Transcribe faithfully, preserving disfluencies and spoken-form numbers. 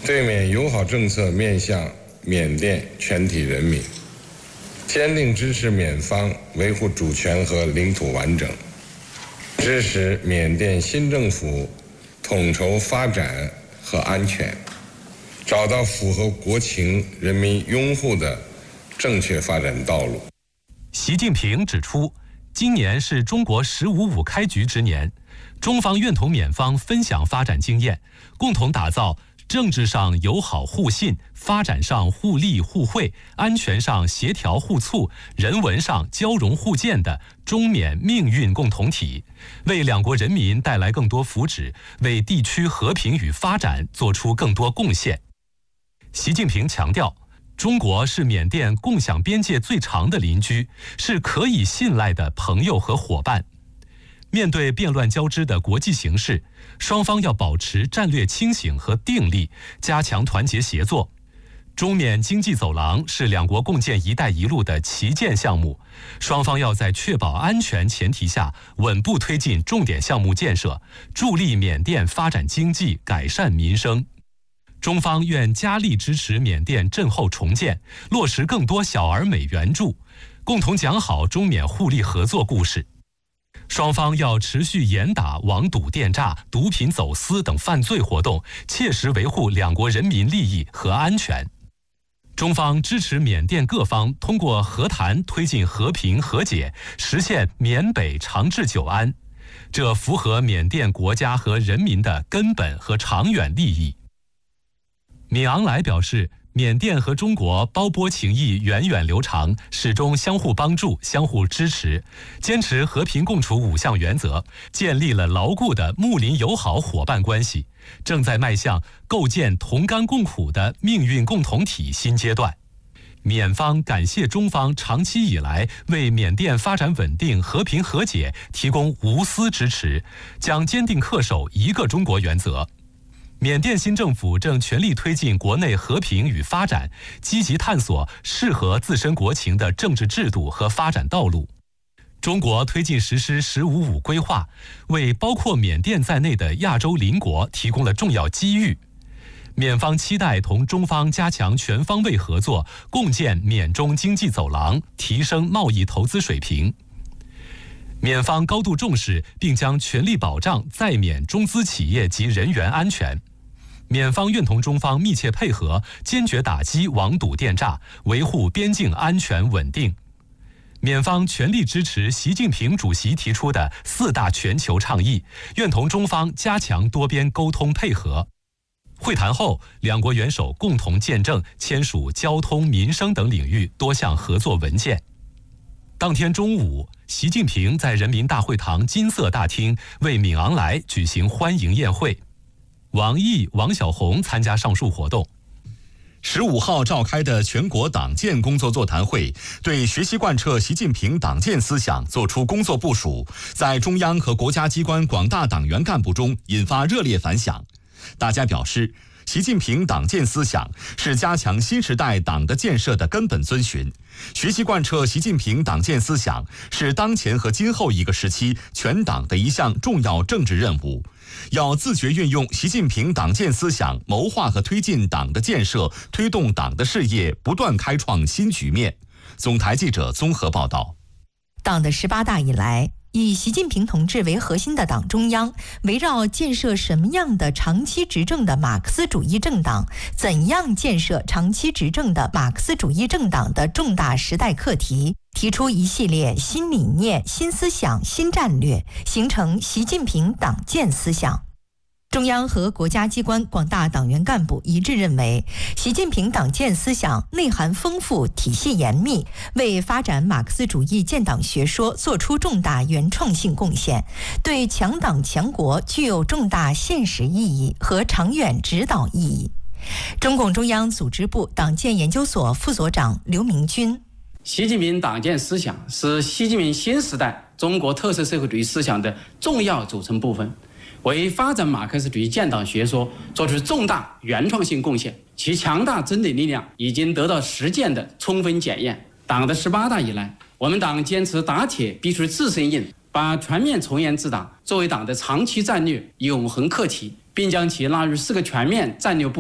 对缅友好政策面向缅甸全体人民，坚定支持缅方维护主权和领土完整，支持缅甸新政府统筹发展和安全，找到符合国情、人民拥护的正确发展道路。 习近平指出，今年是中国“十五五”开局之年，中方愿同缅方分享发展经验，共同打造政治上友好互信，发展上互利互惠，安全上协调互促，人文上交融互鉴的中缅命运共同体，为两国人民带来更多福祉，为地区和平与发展做出更多贡献。习近平强调，中国是缅甸共享边界最长的邻居，是可以信赖的朋友和伙伴。面对变乱交织的国际形势，双方要保持战略清醒和定力，加强团结协作。中缅经济走廊是两国共建“一带一路”的旗舰项目，双方要在确保安全前提下，稳步推进重点项目建设，助力缅甸发展经济、改善民生。中方愿加力支持缅甸震后重建，落实更多小而美援助，共同讲好中缅互利合作故事。双方要持续严打网赌电诈、毒品走私等犯罪活动，切实维护两国人民利益和安全。中方支持缅甸各方通过和谈推进和平和解，实现缅北长治久安，这符合缅甸国家和人民的根本和长远利益。敏昂莱表示，缅甸和中国胞波情谊源远流长，始终相互帮助、相互支持，坚持和平共处五项原则，建立了牢固的睦邻友好伙伴关系，正在迈向构建同甘共苦的命运共同体新阶段。缅方感谢中方长期以来为缅甸发展稳定、和平和解提供无私支持，将坚定恪守一个中国原则。缅甸新政府正全力推进国内和平与发展，积极探索适合自身国情的政治制度和发展道路。中国推进实施“十五五”规划，为包括缅甸在内的亚洲邻国提供了重要机遇。缅方期待同中方加强全方位合作，共建缅中经济走廊，提升贸易投资水平。缅方高度重视并将全力保障在缅中资企业及人员安全。缅方愿同中方密切配合，坚决打击网赌电诈，维护边境安全稳定。缅方全力支持习近平主席提出的四大全球倡议，愿同中方加强多边沟通配合。会谈后，两国元首共同见证签署交通、民生等领域多项合作文件。当天中午，习近平在人民大会堂金色大厅为敏昂莱举行欢迎宴会。王毅、王晓红参加上述活动。 十五号召开的全国党建工作座谈会，对学习贯彻习近平党建思想作出工作部署，在中央和国家机关广大党员干部中引发热烈反响。大家表示，习近平党建思想是加强新时代党的建设的根本遵循，学习贯彻习近平党建思想是当前和今后一个时期全党的一项重要政治任务。要自觉运用习近平党建思想，谋划和推进党的建设，推动党的事业不断开创新局面。总台记者综合报道。 党的十八大以来，以习近平同志为核心的党中央，围绕建设什么样的长期执政的马克思主义政党，怎样建设长期执政的马克思主义政党的重大时代课题，提出一系列新理念、新思想、新战略，形成习近平党建思想。中央和国家机关广大党员干部一致认为，习近平党建思想内涵丰富、体系严密，为发展马克思主义建党学说作出重大原创性贡献，对强党强国具有重大现实意义和长远指导意义。中共中央组织部党建研究所副所长刘明军： 习近平党建思想是习近平新时代中国特色社会主义思想的重要组成部分，为发展马克思主义建党学说做出重大原创性贡献，其强大真理力量已经得到实践的充分检验。党的十八大以来，我们党坚持打铁必须自身硬，把全面从严治党作为党的长期战略永恒课题，并将其纳入四个全面战略部